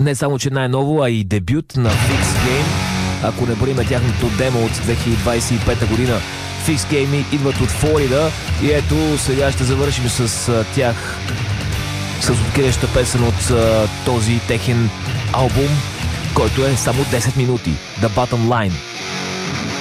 Не само, че най-ново, а и дебют на Fix Game. Ако не броим тяхното демо от 2025 година. Fix Game идват от Флорида и ето сега ще завършим с тях, с откриваща песен от този техен албум, който е само 10 минути. The Bottom Line.